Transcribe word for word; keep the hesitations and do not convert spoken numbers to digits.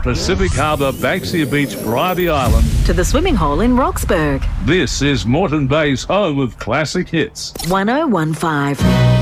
Pacific Harbour, Banksia Beach, Bribie Island, to the swimming hole in Roxburgh. This is Moreton Bay's home of classic hits. one oh one five.